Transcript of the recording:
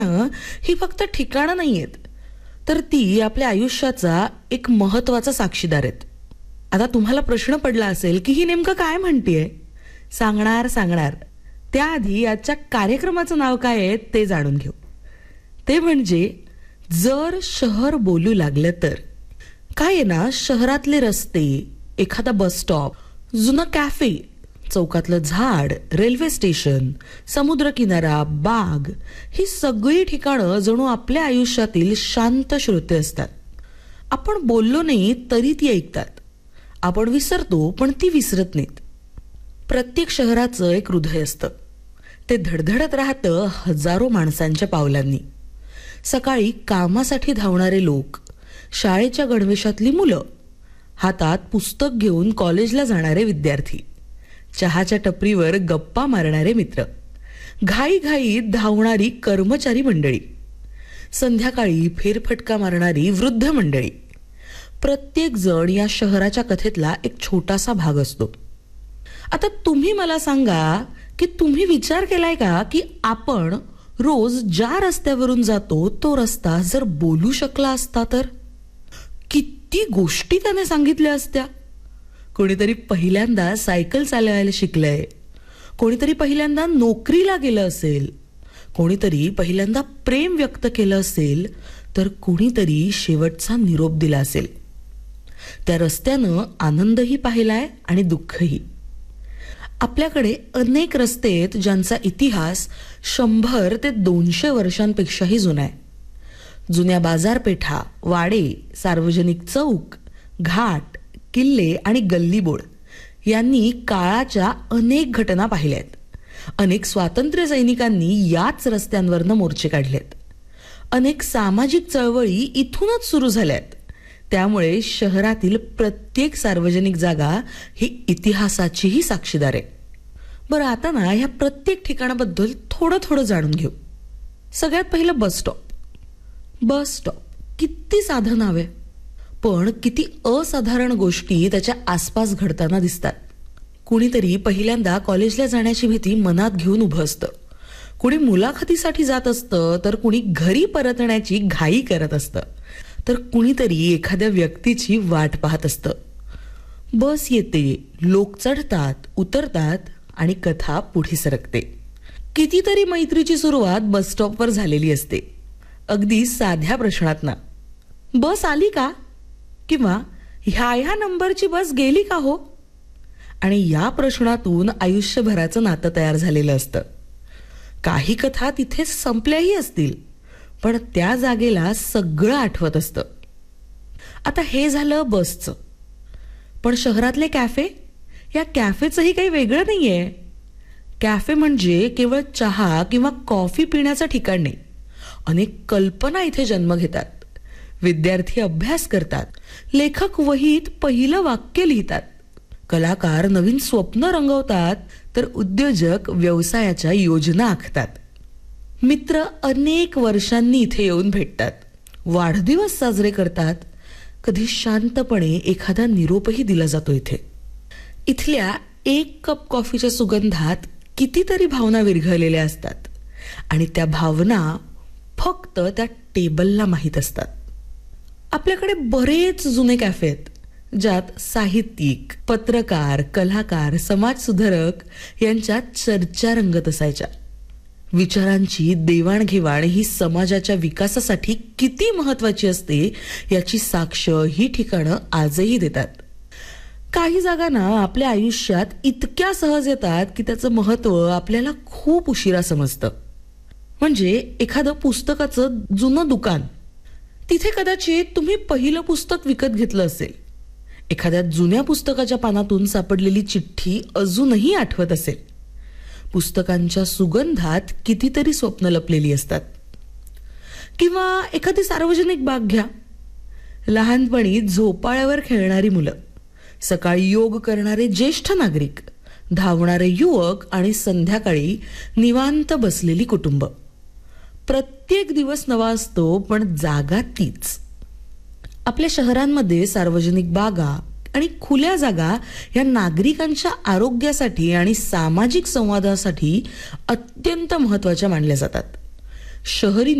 ही फक्त ठिकाणं नाहीयेत, तर ती आपल्या आयुष्याचा एक महत्वाचा साक्षीदार आहेत. आता तुम्हाला प्रश्न पडला असेल की ही नेमकं काय म्हणतीये. सांगणार. त्याआधी आजच्या कार्यक्रमाचं नाव काय आहे ते जाणून घेऊ. ते म्हणजे जर शहर बोलू लागलं तर. काय आहे ना, शहरातले रस्ते, एखादा बस स्टॉप, जुना कॅफे, चौकातलं झाड, रेल्वे स्टेशन, समुद्रकिनारा, बाग, ही सगळी ठिकाणं जणू आपल्या आयुष्यातील शांत श्रोते असतात. आपण बोललो नाही तरी ती ऐकतात. आपण विसरतो पण ती विसरत नाहीत. प्रत्येक शहराचं एक हृदय असतं. ते धडधडत राहतं हजारो माणसांच्या पावलांनी. सकाळी कामासाठी धावणारे लोक, शाळेच्या गणवेशातली मुलं, हातात पुस्तक घेऊन कॉलेजला जाणारे विद्यार्थी, चहाच्या टपरीवर गप्पा मारणारे मित्र, घाईघाईत धावणारी कर्मचारी मंडळी, संध्याकाळी फेरफटका मारणारी वृद्ध मंडळी. प्रत्येक जण या शहराच्या कथेतला एक छोटासा भाग असतो. आता तुम्ही मला सांगा की तुम्ही विचार केलाय का की आपण रोज ज्या रस्त्यावरून जातो तो रस्ता जर बोलू शकला असता तर किती गोष्टी त्याने सांगितल्या असत्या. कोणीतरी पहिल्यांदा सायकल चालवायला शिकलंय, कोणीतरी पहिल्यांदा नोकरीला गेलं असेल, कोणीतरी पहिल्यांदा प्रेम व्यक्त केलं असेल, तर कोणीतरी शेवटचा निरोप दिला असेल. त्या रस्त्यानं आनंदही पाहिलाय आणि दुःखही. आपल्याकडे अनेक रस्ते आहेत ज्यांचा इतिहास 100 ते 200 वर्षांपेक्षाही जुना आहे. जुन्या बाजारपेठा, वाडे, सार्वजनिक चौक, घाट, किल्ले आणि गल्लीबोळ यांनी काळाच्या अनेक घटना पाहिल्यात. अनेक स्वातंत्र्य सैनिकांनी याच रस्त्यांवरनं मोर्चे काढलेत. अनेक सामाजिक चळवळी इथूनच सुरू झाल्यात. त्यामुळे शहरातील प्रत्येक सार्वजनिक जागा ही इतिहासाचीही साक्षीदार आहे. बरं, आता ना ह्या प्रत्येक ठिकाणाबद्दल थोडं जाणून घेऊ. सगळ्यात पहिलं बस स्टॉप. बस स्टॉप किती साधं नाव आहे, पण किती असाधारण गोष्टी त्याच्या आसपास घडताना दिसतात. कुणीतरी पहिल्यांदा कॉलेजला जाण्याची भीती मनात घेऊन उभं असतं, कुणी मुलाखतीसाठी जात असतं, तर कुणी घरी परतण्याची घाई करत असतं, तर कुणीतरी एखाद्या व्यक्तीची वाट पाहत असतं. बस येते, लोक चढतात, उतरतात आणि कथा पुढे सरकते. कितीतरी मैत्रीची सुरुवात बस स्टॉपवर झालेली असते. अगदी साध्या प्रश्नातना, बस आली का, किंवा ह्या नंबरची बस गेली का हो. आणि या प्रश्नातून आयुष्यभराचं नातं तयार झालेलं असतं. काही कथा तिथेच संपल्याही असतील, पण त्या जागेला सगळं आठवत असतं. आता हे झालं बसचं. पण शहरातले कॅफे, या कॅफेचंही काही वेगळं नाहीये. कॅफे म्हणजे केवळ चहा किंवा कॉफी पिण्याचं ठिकाण नाही. अनेक कल्पना इथे जन्म घेतात. विद्यार्थी अभ्यास करतात, लेखक वहीत पहिलं वाक्य लिहितात, कलाकार नवीन स्वप्न रंगवतात, तर उद्योजक व्यवसायाच्या योजना आखतात. मित्र अनेक वर्षांनी इथे येऊन भेटतात, वाढदिवस साजरे करतात, कधी शांतपणे एखादा निरोपही दिला जातो. इथल्या एक कप कॉफीच्या सुगंधात कितीतरी भावना विरघळलेल्या असतात आणि त्या भावना फक्त त्या टेबलला माहीत असतात. आपल्याकडे बरेच जुने कॅफे आहेत ज्यात साहित्यिक, पत्रकार, कलाकार, समाजसुधारक यांच्यात चर्चा रंगत असायच्या. विचारांची देवाणघेवाण ही समाजाच्या विकासासाठी किती महत्वाची असते याची साक्ष ही ठिकाणं आजही देतात. काही जागा ना आपल्या आयुष्यात इतक्या सहज येतात की त्याचं महत्व आपल्याला खूप उशिरा समजतं. म्हणजे एखादं पुस्तकाचं जुनं दुकान, तिथे कदाचित तुम्ही पहिलं पुस्तक विकत घेतलं असेल. एखाद्या जुन्या पुस्तकाच्या पानातून सापडलेली चिठ्ठी अजूनही आठवत असेल. पुस्तकांच्या सुगंधात कितीतरी स्वप्न लपलेली असतात. किंवा एखादी सार्वजनिक बाग घ्या. लहानपणी झोपाळ्यावर खेळणारी मुलं, सकाळी योग करणारे ज्येष्ठ नागरिक, धावणारे युवक आणि संध्याकाळी निवांत बसलेली कुटुंब. प्रत्येक दिवस नवा असतो, पण जागा तीच. आपल्या शहरांमध्ये सार्वजनिक बागा आणि खुल्या जागा या नागरिकांच्या आरोग्यासाठी आणि सामाजिक संवादासाठी अत्यंत महत्त्वाच्या मानल्या जातात. शहरी